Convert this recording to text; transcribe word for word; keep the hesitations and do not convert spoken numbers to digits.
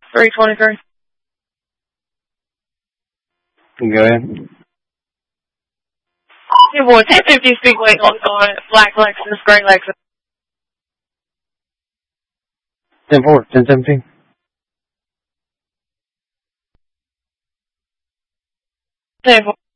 three twenty-three. Go ahead. Hey boy, ten fifty Speedway on it. Black Lexus, gray Lexus. ten four, ten seventeen. ten four.